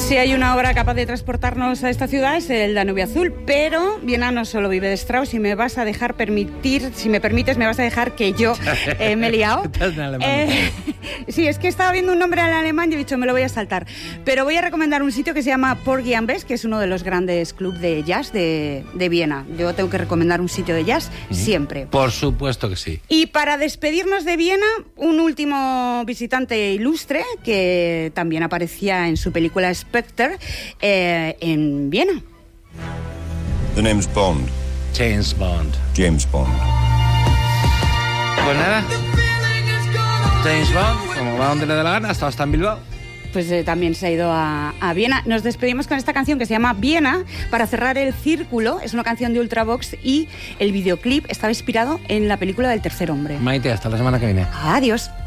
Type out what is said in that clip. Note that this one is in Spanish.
Si hay una obra capaz de transportarnos a esta ciudad es el Danubio Azul, pero Viena no solo vive de Strauss. Si me vas a dejar si me permites, me vas a dejar que yo me he liado. Sí, es que estaba viendo un nombre en alemán y he dicho, me lo voy a saltar. Pero voy a recomendar un sitio que se llama Porgy and Bess, que es uno de los grandes clubs de jazz de Viena. Yo tengo que recomendar un sitio de jazz siempre. Por supuesto que sí. Y para despedirnos de Viena, un último visitante ilustre que también aparecía en su película Spectre en Viena. The name's Bond. James Bond. James Bond. Pues nada, James Bond, como va donde le dé la gana, hasta en Bilbao. Pues también se ha ido a Viena. Nos despedimos con esta canción que se llama Viena para cerrar el círculo. Es una canción de Ultravox y el videoclip estaba inspirado en la película del Tercer Hombre. Maite, hasta la semana que viene. Adiós.